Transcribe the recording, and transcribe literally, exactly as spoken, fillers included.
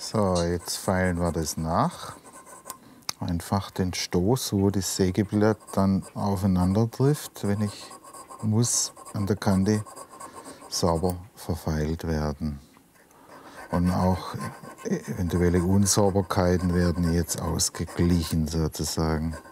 So, jetzt feilen wir das nach. Einfach den Stoß, wo das Sägeblatt dann aufeinander trifft, wenn ich muss, an der Kante sauber verfeilt werden. Und auch eventuelle Unsauberkeiten werden jetzt ausgeglichen sozusagen.